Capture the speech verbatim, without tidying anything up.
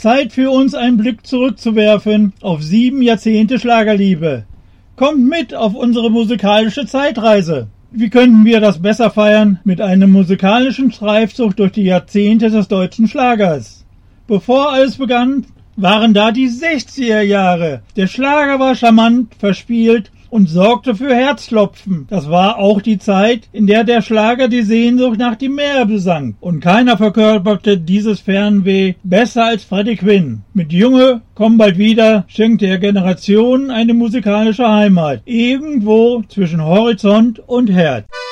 Zeit für uns, einen Blick zurückzuwerfen auf sieben Jahrzehnte Schlagerliebe. Kommt mit auf unsere musikalische Zeitreise. Wie könnten wir das besser feiern mit einem musikalischen Streifzug durch die Jahrzehnte des deutschen Schlagers? Bevor alles begann, waren da die sechziger Jahre. Der Schlager war charmant, verspielt und sorgte für Herzklopfen. Das war auch die Zeit, in der der Schlager die Sehnsucht nach dem Meer besang. Und keiner verkörperte dieses Fernweh besser als Freddie Quinn. Mit Junge, komm bald wieder, schenkte er Generationen eine musikalische Heimat. Irgendwo zwischen Horizont und Herz.